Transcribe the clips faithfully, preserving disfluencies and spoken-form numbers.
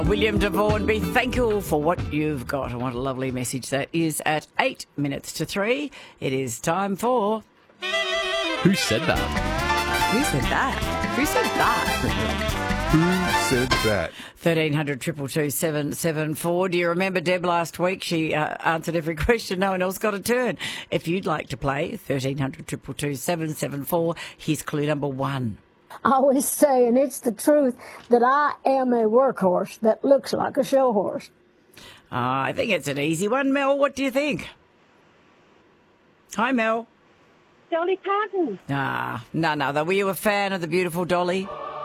William de Vaughan, be thankful for what you've got. And what a lovely message that is at eight minutes to three. It is time for... Who said that? Who said that? Who said that? Who said that? thirteen hundred, two two two, seven seven four. Do you remember Deb last week? She uh, answered every question. No one else got a turn. If you'd like to play, thirteen hundred, two two two, seven seven four. Here's clue number one. I always say, and it's the truth, that I am a workhorse that looks like a show horse. Uh, I think it's an easy one. Mel, what do you think? Hi, Mel. Dolly Parton. Ah, none other. Were you a fan of the beautiful Dolly?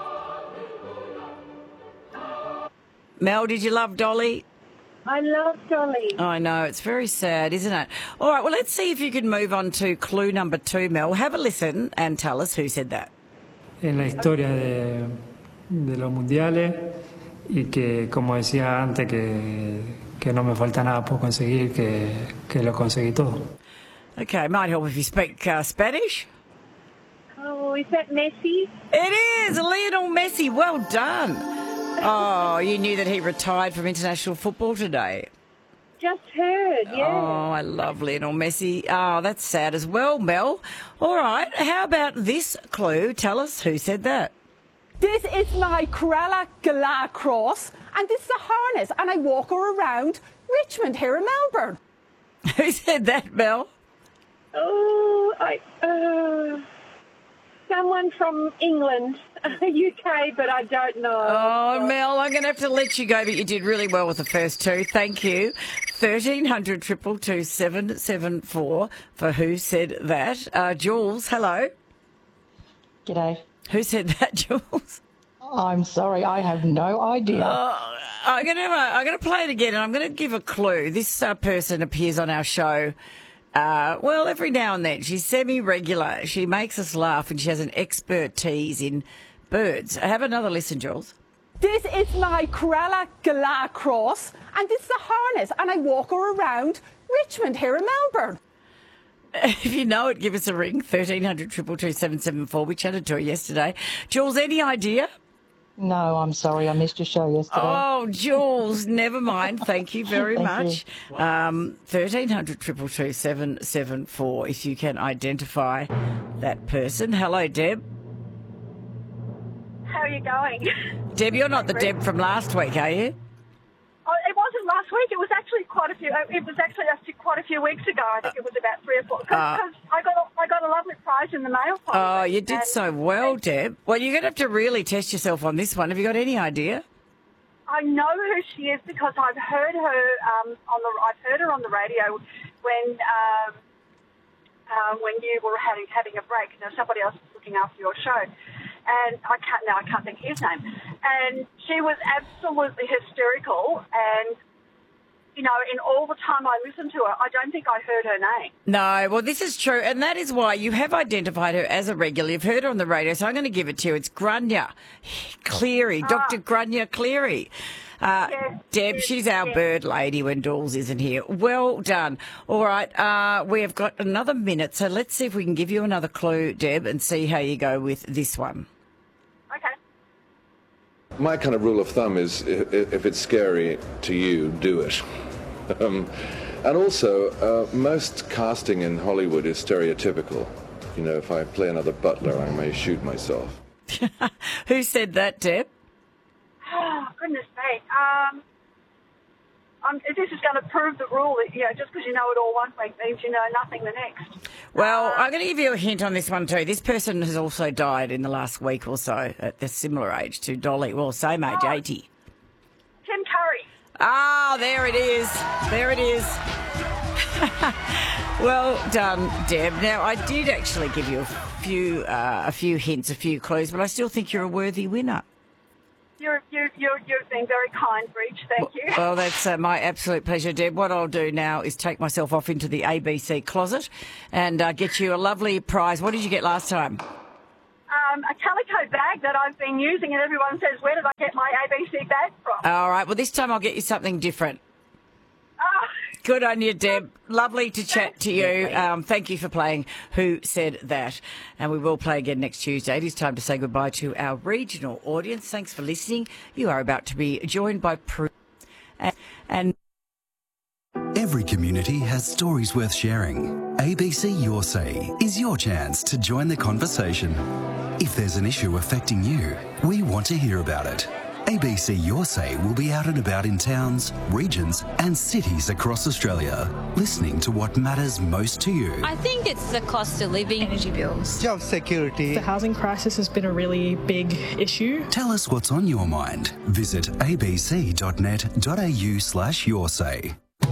Mel, did you love Dolly? I love Dolly. I know, it's very sad, isn't it? All right, well, let's see if you can move on to clue number two, Mel. Have a listen and tell us who said that. En la historia de, de los mundiales y que, como decía antes, que, que no me falta nada por conseguir, que, que lo conseguí todo. Okay, might help if you speak uh, Spanish. Oh, is that Messi? It is! Lionel Messi, well done. Oh, you knew that he retired from international football today. Just heard, yeah. Oh, I love Lionel Messi. Oh, that's sad as well, Mel. All right, how about this clue? Tell us who said that. This is my Cruella Gala cross, and this is a harness, and I walk her around Richmond here in Melbourne. Who said that, Mel? Oh, I, uh, someone from England, U K, but I don't know. Oh, Mel, I'm going to have to let you go, but you did really well with the first two. Thank you. thirteen hundred, two two two, seven seven four for who said that. Uh, Jules, hello. G'day. Who said that, Jules? I'm sorry, I have no idea. Uh, I'm going to I'm going to play it again, and I'm going to give a clue. This uh, person appears on our show. Uh, well, every now and then. She's semi-regular. She makes us laugh, and she has an expertise in birds. Have another listen, Jules. This is my Cruella Gala cross, and this is a harness, and I walk her around Richmond here in Melbourne. If you know it, give us a ring, thirteen hundred, two two two, seven seven four. We chatted to her yesterday. Jules, any idea? No, I'm sorry, I missed your show yesterday. Oh, Jules, never mind. Thank you very Thank much. you. Um, thirteen hundred, two two two, seven seven four, if you can identify that person. Hello, Deb. How are you going? Deb, you're not the Deb from last week, are you? Oh, it wasn't last week. It was actually quite a few. It was actually actually quite a few weeks ago. I think it was about three or four. Because Uh, I got a, I got a lovely prize in the mail. Oh, finally. you did And so well, Deb. Well, you're going to have to really test yourself on this one. Have you got any idea? I know who she is because I've heard her um, on the. I've heard her on the radio when um, uh, when you were having having a break. You know, somebody else was looking after your show, and I can't now. I can't think of his name. And she was absolutely hysterical. And you know, in all the time I listened to her, I don't think I heard her name. No, well, this is true, and that is why you have identified her as a regular. You've heard her on the radio, so I'm going to give it to you. It's Grania Cleary, Doctor Grania Cleary. Uh, Yes, Deb, yes, she's our yes. bird lady when Dawes isn't here. Well done. All right, uh, we have got another minute, so let's see if we can give you another clue, Deb, and see how you go with this one. Okay. My kind of rule of thumb is i- i- if it's scary to you, do it. Um, and also, uh, most casting in Hollywood is stereotypical. You know, if I play another butler, I may shoot myself. Who said that, Deb? Oh, goodness me. Um, um, this is going to prove the rule that, you know, just because you know it all one week means you know nothing the next. Well, I'm going to give you a hint on this one too. This person has also died in the last week or so at the similar age to Dolly. Well, same age, Oh. eighty. Tim Curry. Ah, there it is. There it is. Well done, Deb. Now, I did actually give you a few, uh, a few hints, a few clues, but I still think you're a worthy winner. You're, you're, you're, you've been very kind, Bridge. Thank you. Well, that's uh, my absolute pleasure, Deb. What I'll do now is take myself off into the A B C closet and uh, get you a lovely prize. What did you get last time? Um, a calico bag that I've been using, and everyone says, where did I get my A B C bag from? All right. Well, this time I'll get you something different. Ah, Good on you, Deb. Lovely to chat to you. Um, thank you for playing Who Said That? And we will play again next Tuesday. It is time to say goodbye to our regional audience. Thanks for listening. You are about to be joined by Prue. And, and every community has stories worth sharing. A B C Your Say is your chance to join the conversation. If there's an issue affecting you, we want to hear about it. A B C Your Say will be out and about in towns, regions and cities across Australia, listening to what matters most to you. I think it's the cost of living, energy bills, job security. The housing crisis has been a really big issue. Tell us what's on your mind. Visit abc.net.au slash your say.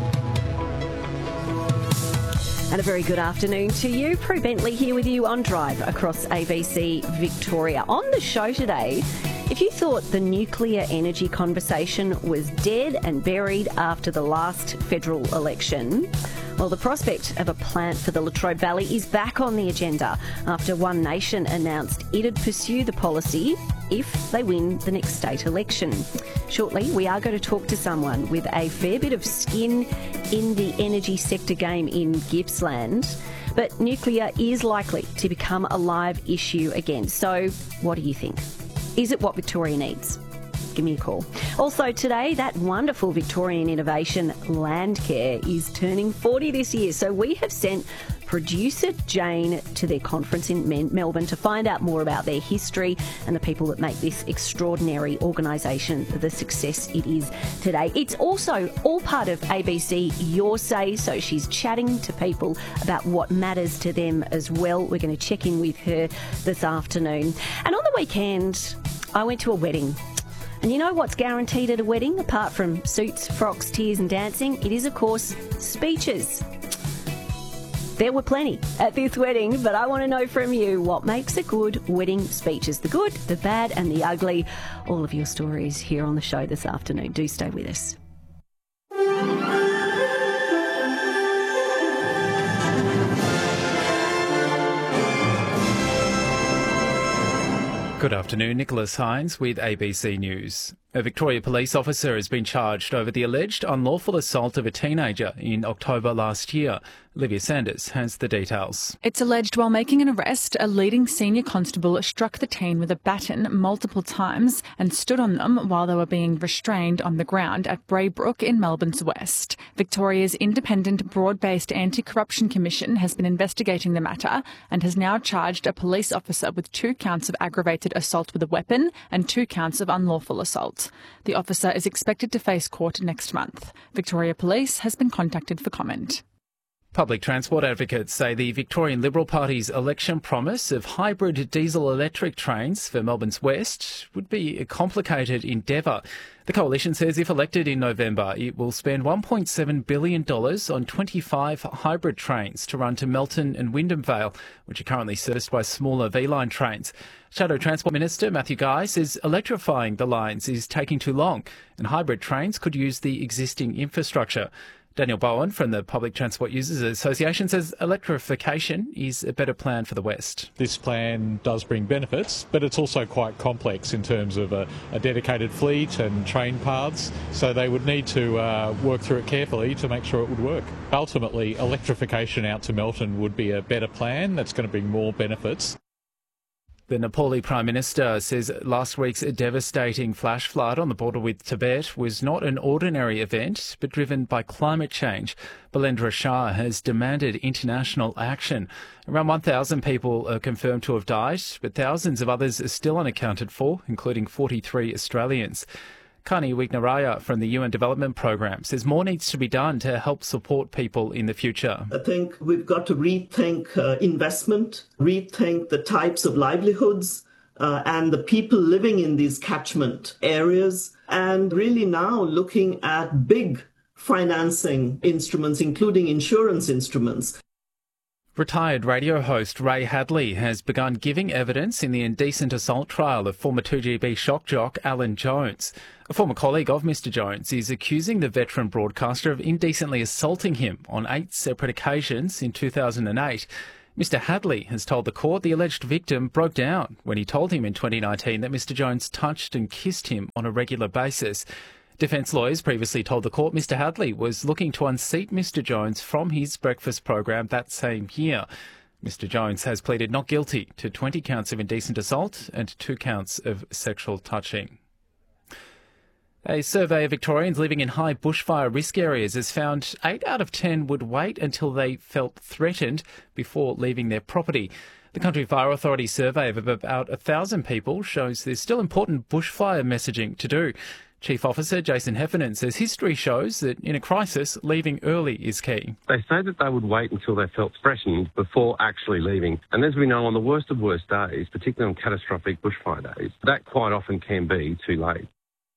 And a very good afternoon to you. Prue Bentley here with you on Drive across A B C Victoria. On the show today, if you thought the nuclear energy conversation was dead and buried after the last federal election, well, the prospect of a plant for the Latrobe Valley is back on the agenda after One Nation announced it'd pursue the policy if they win the next state election. Shortly, we are going to talk to someone with a fair bit of skin in the energy sector game in Gippsland. But nuclear is likely to become a live issue again. So what do you think? Is it what Victoria needs? Give me a call. Also today, that wonderful Victorian innovation, Landcare, is turning forty this year. So we have sent producer Jane to their conference in Melbourne to find out more about their history and the people that make this extraordinary organisation the success it is today. It's also all part of A B C Your Say, so she's chatting to people about what matters to them as well. We're going to check in with her this afternoon. And on the weekend, I went to a wedding. And you know what's guaranteed at a wedding, apart from suits, frocks, tears and dancing? It is, of course, speeches. There were plenty at this wedding, but I want to know from you what makes a good wedding speeches. The good, the bad and the ugly. All of your stories here on the show this afternoon. Do stay with us. Good afternoon, Nicholas Hines with A B C News. A Victoria police officer has been charged over the alleged unlawful assault of a teenager in October last year. Olivia Sanders has the details. It's alleged while making an arrest, a leading senior constable struck the teen with a baton multiple times and stood on them while they were being restrained on the ground at Braybrook in Melbourne's west. Victoria's independent, broad-based anti-corruption commission has been investigating the matter and has now charged a police officer with two counts of aggravated assault with a weapon and two counts of unlawful assault. The officer is expected to face court next month. Victoria Police has been contacted for comment. Public transport advocates say the Victorian Liberal Party's election promise of hybrid diesel-electric trains for Melbourne's west would be a complicated endeavour. The coalition says if elected in November, it will spend one point seven billion dollars on twenty-five hybrid trains to run to Melton and Wyndham Vale, which are currently serviced by smaller V-Line trains. Shadow Transport Minister Matthew Guy says electrifying the lines is taking too long and hybrid trains could use the existing infrastructure. Daniel Bowen from the Public Transport Users Association says electrification is a better plan for the West. This plan does bring benefits, but it's also quite complex in terms of a, a dedicated fleet and train paths, so they would need to uh, work through it carefully to make sure it would work. Ultimately, electrification out to Melton would be a better plan that's going to bring more benefits. The Nepali Prime Minister says last week's devastating flash flood on the border with Tibet was not an ordinary event, but driven by climate change. Balendra Shah has demanded international action. Around one thousand people are confirmed to have died, but thousands of others are still unaccounted for, including forty-three Australians. Kani Wignaraya from the U N Development Programme says more needs to be done to help support people in the future. I think we've got to rethink uh, investment, rethink the types of livelihoods uh, and the people living in these catchment areas, and really now looking at big financing instruments, including insurance instruments. Retired radio host Ray Hadley has begun giving evidence in the indecent assault trial of former two G B shock jock Alan Jones. A former colleague of Mister Jones is accusing the veteran broadcaster of indecently assaulting him on eight separate occasions in two thousand eight. Mister Hadley has told the court the alleged victim broke down when he told him in twenty nineteen that Mister Jones touched and kissed him on a regular basis. Defence lawyers previously told the court Mr Hadley was looking to unseat Mr Jones from his breakfast program that same year. Mr Jones has pleaded not guilty to twenty counts of indecent assault and two counts of sexual touching. A survey of Victorians living in high bushfire risk areas has found eight out of ten would wait until they felt threatened before leaving their property. The Country Fire Authority survey of about one thousand people shows there's still important bushfire messaging to do. Chief Officer Jason Heffernan says history shows that in a crisis, leaving early is key. They say that they would wait until they felt threatened before actually leaving. And as we know, on the worst of worst days, particularly on catastrophic bushfire days, that quite often can be too late.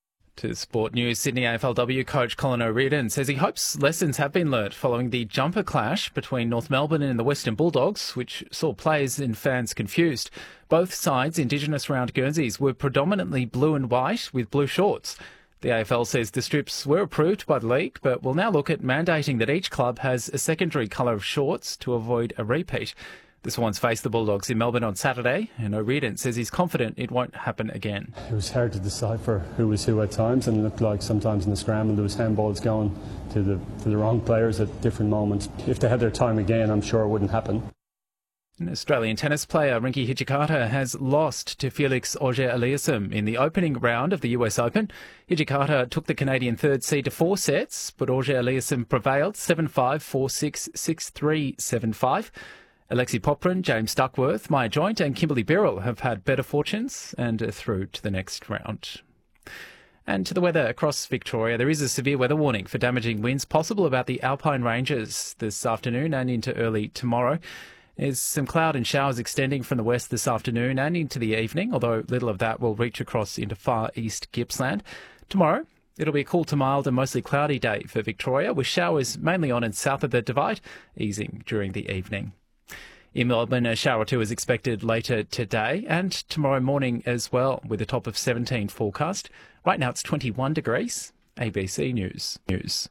To sport news, Sydney A F L W coach Colin O'Riordan says he hopes lessons have been learnt following the jumper clash between North Melbourne and the Western Bulldogs, which saw players and fans confused. Both sides' Indigenous round Guernseys were predominantly blue and white with blue shorts. The A F L says the strips were approved by the league, but will now look at mandating that each club has a secondary colour of shorts to avoid a repeat. The Swans face the Bulldogs in Melbourne on Saturday, and O'Riordan says he's confident it won't happen again. It was hard to decipher who was who at times, and it looked like sometimes in the scramble there was handballs going to the, to the wrong players at different moments. If they had their time again, I'm sure it wouldn't happen. An Australian tennis player, Rinky Hijikata, has lost to Felix Auger-Aliassime in the opening round of the U S Open. Hijikata took the Canadian third seed to four sets, but Auger-Aliassime prevailed seven five, four six, six three, seven five. Alexei Poprin, James Duckworth, Maya Joint and Kimberly Birrell have had better fortunes and are through to the next round. And to the weather across Victoria, there is a severe weather warning for damaging winds possible about the Alpine Ranges this afternoon and into early tomorrow. There's some cloud and showers extending from the west this afternoon and into the evening, although little of that will reach across into far east Gippsland. Tomorrow, it'll be a cool to mild and mostly cloudy day for Victoria, with showers mainly on and south of the Divide, easing during the evening. In Melbourne, a shower or two is expected later today and tomorrow morning as well, with a top of seventeen forecast. Right now it's twenty-one degrees. A B C News. News.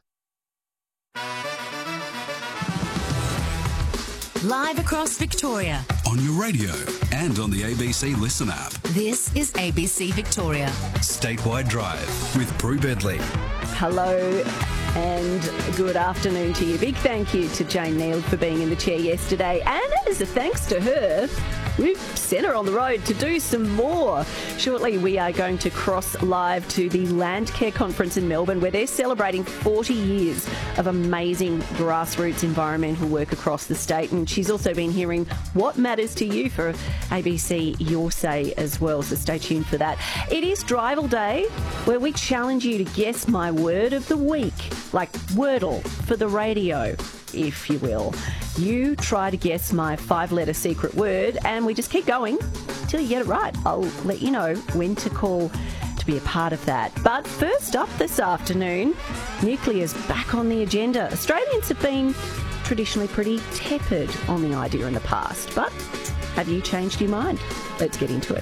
Live across Victoria. On your radio and on the A B C Listen app. This is A B C Victoria. Statewide Drive with Prue Bedley. Hello and good afternoon to you. Big thank you to Jane Neal for being in the chair yesterday. And as a thanks to her, we've sent her on the road to do some more. Shortly, we are going to cross live to the Landcare Conference in Melbourne, where they're celebrating forty years of amazing grassroots environmental work across the state. And she's also been hearing what matters to you for A B C Your Say as well. So stay tuned for that. It is Drival Day, where we challenge you to guess my word of the week, like Wordle for the radio, if you will. You try to guess my five-letter secret word, and we just keep going till you get it right. I'll let you know when to call to be a part of that. But first up this afternoon, nuclear's back on the agenda. Australians have been traditionally pretty tepid on the idea in the past, but have you changed your mind? Let's get into it.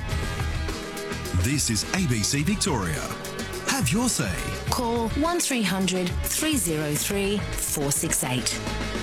This is A B C Victoria. Have your say. Call one three hundred, three oh three, four six eight.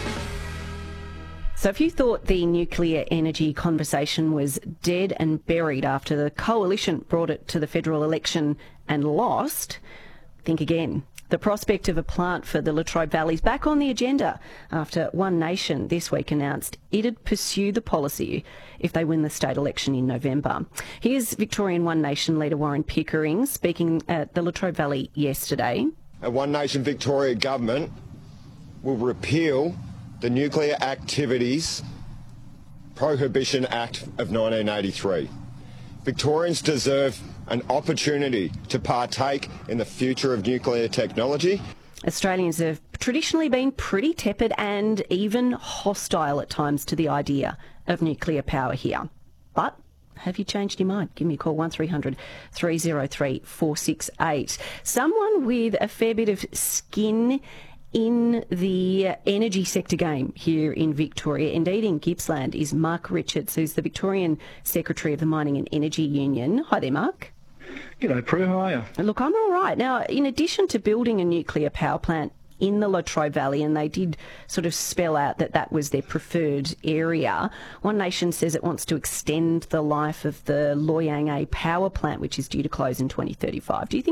So if you thought the nuclear energy conversation was dead and buried after the coalition brought it to the federal election and lost, think again. The prospect of a plant for the Latrobe Valley is back on the agenda after One Nation this week announced it'd pursue the policy if they win the state election in November. Here's Victorian One Nation leader Warren Pickering speaking at the Latrobe Valley yesterday. A One Nation Victoria government will repeal the Nuclear Activities Prohibition Act of nineteen eighty-three. Victorians deserve an opportunity to partake in the future of nuclear technology. Australians have traditionally been pretty tepid and even hostile at times to the idea of nuclear power here. But have you changed your mind? Give me a call, one three hundred, three oh three, four six eight. Someone with a fair bit of skin in the energy sector game here in Victoria, indeed in Gippsland, is Mark Richards, who's the Victorian Secretary of the Mining and Energy Union. Hi there, Mark. G'day, Prue. How are you? Look, I'm all right. Now, in addition to building a nuclear power plant in the Latrobe Valley, and they did sort of spell out that that was their preferred area, One Nation says it wants to extend the life of the Loy Yang A power plant, which is due to close in twenty thirty-five. Do you think